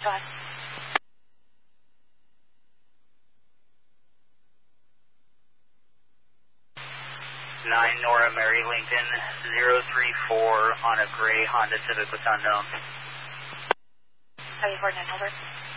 Go ahead. Nine Nora Mary Lincoln 034 on a gray Honda Civic with unknown. 749 over.